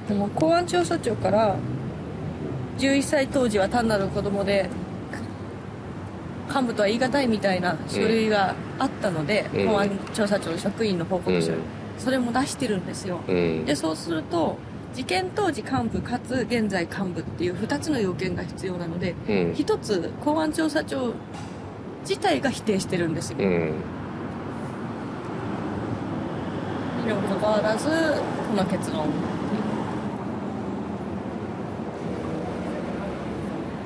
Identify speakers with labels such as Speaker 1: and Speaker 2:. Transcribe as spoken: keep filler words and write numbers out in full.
Speaker 1: でも公安調査庁からじゅういっさい当時は単なる子供で幹部とは言い難いみたいな書類があったので、うん、公安調査庁の職員の報告書、うん、それも出してるんですよ、うん、でそうすると事件当時幹部かつ現在幹部っていうふたつの要件が必要なので、うん、ひとつ公安調査庁自体が否定してるんですよ、うん、にもかかわらずこの結論